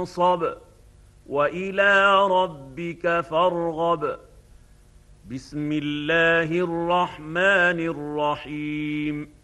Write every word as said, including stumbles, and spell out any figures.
فانصب وإلى ربك فارغب بسم الله الرحمن الرحيم